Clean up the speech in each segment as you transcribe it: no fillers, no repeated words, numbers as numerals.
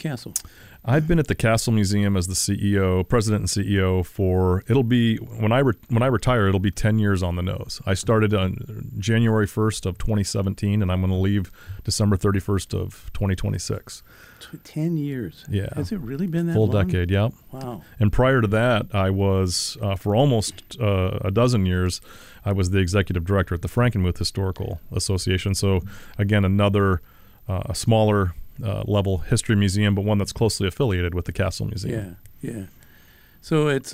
Castle? I've been at the Castle Museum as the CEO, president and CEO when I retire, it'll be 10 years on the nose. I started on January 1st of 2017, and I'm going to leave December 31st of 2026. 10 years. Yeah. Has it really been that full long? decade? Yeah. Wow. And prior to that, I was for almost a dozen years, I was the executive director at the Frankenmuth Historical Association. So again, another a smaller level history museum, but one that's closely affiliated with the Castle Museum. Yeah. So I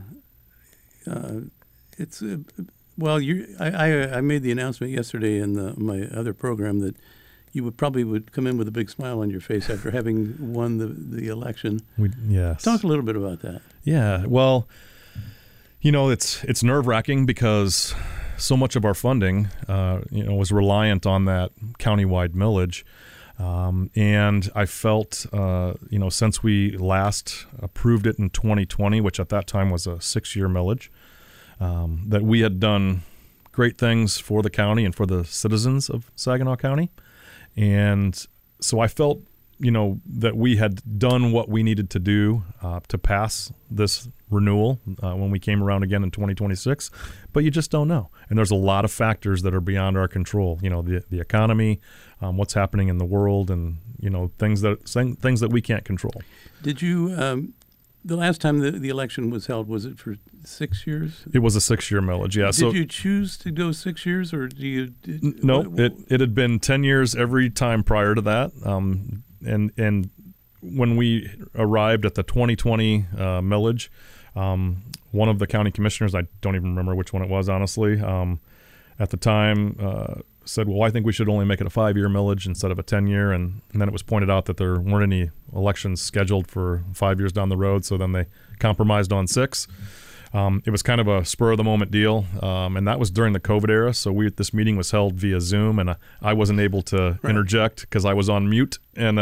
made the announcement yesterday in my other program that you would come in with a big smile on your face after having won the election. Yes. Talk a little bit about that. Yeah. Well, it's nerve-wracking because so much of our funding, was reliant on that countywide millage. And I felt, since we last approved it in 2020, which at that time was a 6-year millage, that we had done great things for the county and for the citizens of Saginaw County. And so I felt, that we had done what we needed to do to pass this renewal when we came around again in 2026. But you just don't know. And there's a lot of factors that are beyond our control. The economy, what's happening in the world, and things that we can't control. Did you? The last time the election was held, was it for 6 years? It was a 6-year millage. Yeah. Did you choose to go 6 years, or do you? No, it had been 10 years every time prior to that. And when we arrived at the 2020 millage, one of the county commissioners, I don't even remember which one it was, honestly, at the time said, well, I think we should only make it a 5-year millage instead of a 10-year. And then it was pointed out that there weren't any elections scheduled for 5 years down the road. So then they compromised on 6. It was kind of a spur-of-the-moment deal, and that was during the COVID era. So this meeting was held via Zoom, and I wasn't able to interject because I was on mute, and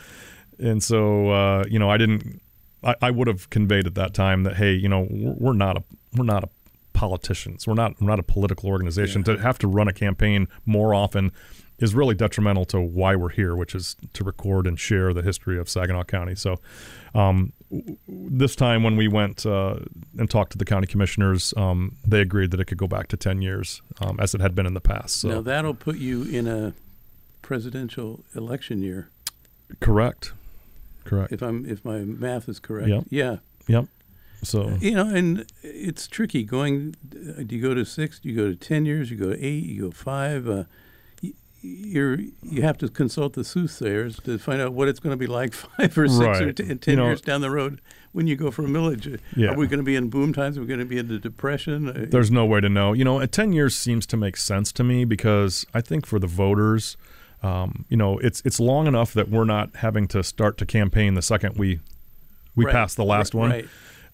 so I didn't. I would have conveyed at that time that, hey, we're not a politicians. We're not a political organization. To have to run a campaign more often is really detrimental to why we're here, which is to record and share the history of Saginaw County. So this time when we went and talked to the county commissioners, they agreed that it could go back to 10 years as it had been in the past. So. Now that'll put you in a presidential election year. Correct. If my math is correct. Yep. Yeah. So and it's tricky going. Do you go to 6? Do you go to 10 years? You go to 8? You go 5? You have to consult the soothsayers to find out what it's going to be like 5 or 6 or 10 years down the road when you go for a millage. Yeah. Are we going to be in boom times? Are we going to be in the depression? There's no way to know. 10 years seems to make sense to me because I think for the voters, it's long enough that we're not having to start to campaign the second we pass the last one. Right.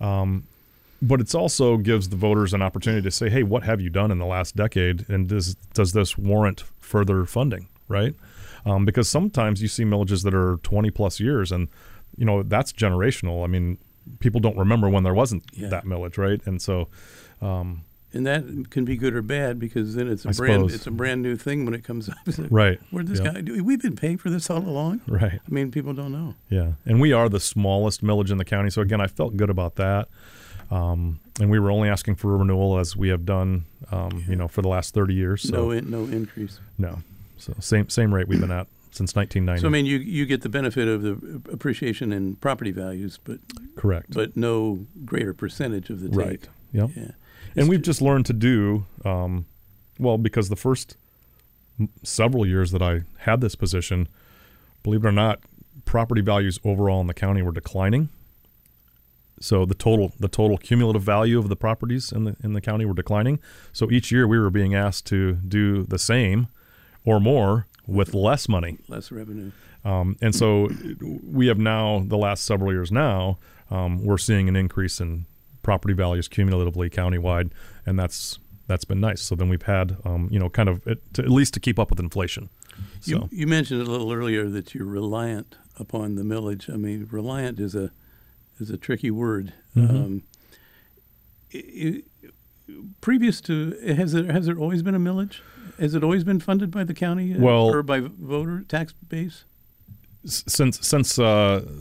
But it also gives the voters an opportunity to say, hey, what have you done in the last decade? And does this warrant further funding, right? Because sometimes you see millages that are 20 plus years and, that's generational. I mean, people don't remember when there wasn't that millage, right? And so... and that can be good or bad because then it's a brand new thing when it comes up. Right. Where'd this guy do? We've been paying for this all along. Right. I mean, people don't know. Yeah. And we are the smallest millage in the county. So again, I felt good about that. And we were only asking for a renewal as we have done, for the last 30 years. So. No increase. No. So same rate we've been at since 1990. So I mean, you get the benefit of the appreciation in property values, but correct. But no greater percentage of the take. Right. Yep. Yeah. And we've just learned to do, because the first several years that I had this position, believe it or not, property values overall in the county were declining. So the total cumulative value of the properties in the county were declining. So each year we were being asked to do the same or more with less money. Less revenue. And so we have now, the last several years now, we're seeing an increase in property values cumulatively countywide, and that's been nice. So then we've had, at least to keep up with inflation. So. You mentioned a little earlier that you're reliant upon the millage. I mean, reliant is a tricky word. Mm-hmm. Previous to, has there always been a millage? Has it always been funded by the county or by voter tax base? Since